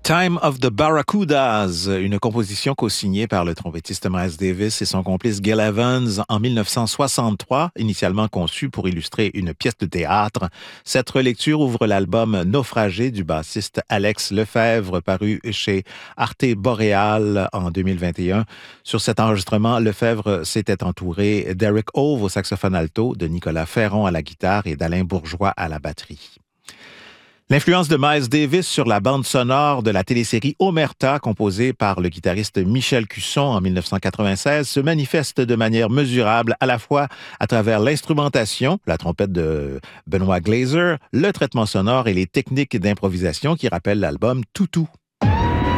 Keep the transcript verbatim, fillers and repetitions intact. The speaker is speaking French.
Time of the Barracudas, une composition co-signée par le trompettiste Miles Davis et son complice Gil Evans en mille neuf cent soixante-trois, initialement conçue pour illustrer une pièce de théâtre. Cette relecture ouvre l'album Naufragé du bassiste Alex Lefebvre, paru chez Arte Boreal en deux mille vingt et un. Sur cet enregistrement, Lefebvre s'était entouré d'Eric Hove au saxophone alto, de Nicolas Ferron à la guitare et d'Alain Bourgeois à la batterie. L'influence de Miles Davis sur la bande sonore de la télésérie Omerta, composée par le guitariste Michel Cusson en mille neuf cent quatre-vingt-seize, se manifeste de manière mesurable à la fois à travers l'instrumentation, la trompette de Benoît Glazer, le traitement sonore et les techniques d'improvisation qui rappellent l'album Toutou.